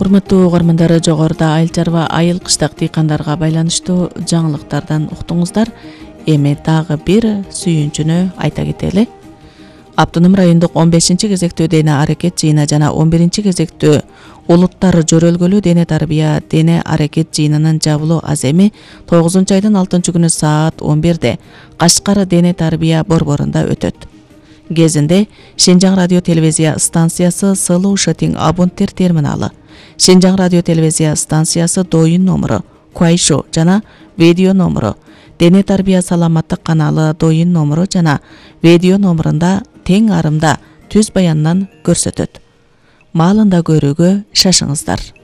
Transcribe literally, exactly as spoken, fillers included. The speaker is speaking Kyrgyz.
Урматтуу угармандары, жогоруда айыл чарба айыл кыштак дыйкандарга байланыштуу жаңылыктардан уктуңуздар. Эми дагы бир сүйүнчүнү айта кетели. Автоном райондук он бешинчи кезектүү дене аракет жыйыны жана он биринчи кезектүү улуттар жөрөлгөлүү дене тарбия дене аракет жыйынынын жабылуу аземи тогузунчу айдын алтынчы күнү саат он бирде Кашкар дене тарбия борборунда өтөт. Кезинде Шинжаң радио телевизия станциясы Сылуу Шетиң абонттер терминалы, Шинжаң радио телевизия станциясы Доюн номуру, Куайшу жана видео номуру, дене тарбия саламаттык каналы Доюн номуру жана видео номурунда тең арымда түз баянынан көрсөтөт. Маалында көрүүгө шашыңыздар.